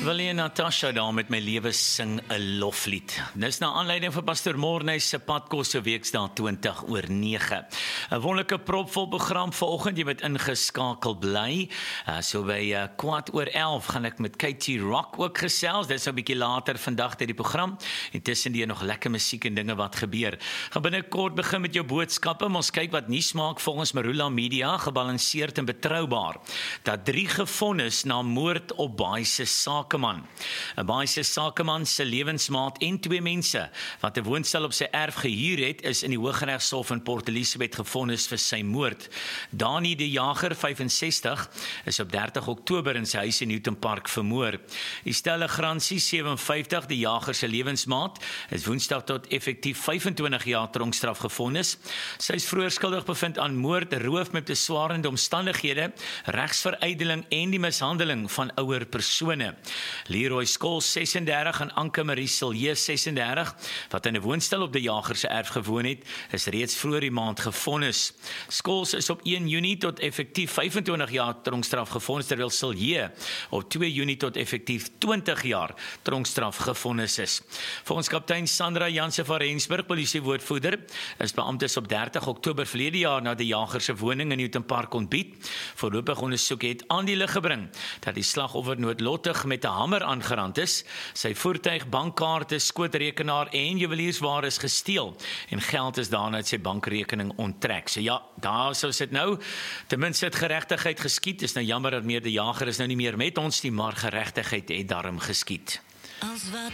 Willie en Natasha daar met my lewe sing 'n loflied. Dis na aanleiding van Pastor Mornys se padkosse weksdae 20:09. 'n Wonderlike propvol program vanoggend, jy moet ingeskakel bly. So by 11:15 gaan ek met Katie Rock ook gesels. Dit is 'n bietjie later vandag deur die program. Intussen die nog lekker musiek en dinge wat gebeur. Gaan binnekort begin met jou boodskappe. Ons kyk wat nuus maak volgens Marula Media, gebalanseerd en betroubaar. Dat 3 gefonnis na moord op Baai se sakeman. 'n Baai se sakeman se lewensmaat en 2 mense wat 'n woonstel op sy erf gehuur het, is in die Hooggeregshof in Port Elizabeth gefonnis vir sy moord. Dani die Jager, 65, is op 30 Oktober in sy huis in Newton Park vermoor. Estelle Gransie, 57, die Jager se lewensmaat, is Woensdag tot effektief 25 jaar tronkstraf gefonnis. Sy is vroeër skuldig bevind aan moord, roof met beswarende omstandighede, regsverydeling en die mishandeling van ouer persone. Leroy Skoll, 36, en Anke Marie Silje, 36, wat in 'n woonstel op die Jager se erf gewoon het, is reeds vroeër die maand gefonnis. Skoll is op 1 Junie tot effektief 25 jaar tronkstraf gefonnis, terwyl Silje op 2 Junie tot effektief 20 jaar tronkstraf gefonnis is. Volgens kaptein Sandra Janse van Rensburg, polisiewoordvoerder, is beamptes op 30 Oktober verlede jaar na die Jager se woning in Newton Park ontbied. Voorlopig ondersoek het aan die lig gebring dat die slagoffer noodlottig met 'n hamer aangerand is, sy voertuig, bankkaarte, skootrekenaar en juweliersware is gesteel en geld is daarna uit sy bankrekening onttrek. So ja, daar sou sit nou. Ten minste het geregtigheid geskied. Is nou jammer dat meer die Jager is nou nie meer met ons nie, maar geregtigheid het daarom geskied. Als wat